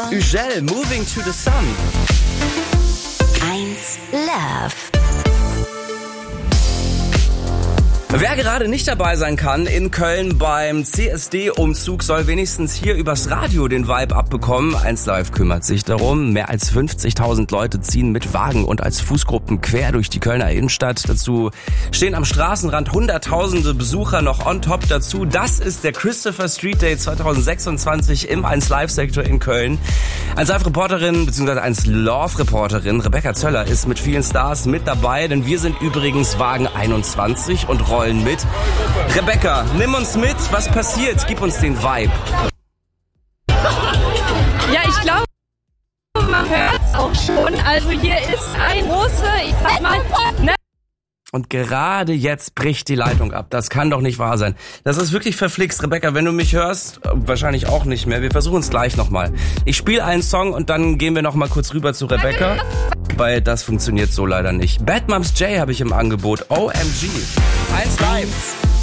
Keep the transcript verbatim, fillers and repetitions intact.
Ugel, Moving to the Sun. eins Love. Wer gerade nicht dabei sein kann in Köln beim C S D-Umzug, soll wenigstens hier übers Radio den Vibe abbekommen. eins Live kümmert sich darum. Mehr als fünfzigtausend Leute ziehen mit Wagen und als Fußgruppen quer durch die Kölner Innenstadt. Dazu stehen am Straßenrand hunderttausende Besucher noch on top dazu. Das ist der Christopher Street Day zwanzig sechsundzwanzig im eins Live-Sektor in Köln. eins Live-Reporterin bzw. eins Love-Reporterin Rebecca Zöller ist mit vielen Stars mit dabei, denn wir sind übrigens Wagen einundzwanzig und rollen mit. Rebecca, nimm uns mit, was passiert? Gib uns den Vibe. Ja, ich glaube, man hört es auch schon. Also hier ist ein große, ich sag mal, ne? Und gerade jetzt bricht die Leitung ab. Das kann doch nicht wahr sein. Das ist wirklich verflixt. Rebecca, wenn du mich hörst, wahrscheinlich auch nicht mehr. Wir versuchen es gleich nochmal. Ich spiele einen Song und dann gehen wir nochmal kurz rüber zu Rebecca, weil das funktioniert so leider nicht. Bad Moms J habe ich im Angebot. O M G. eins Live.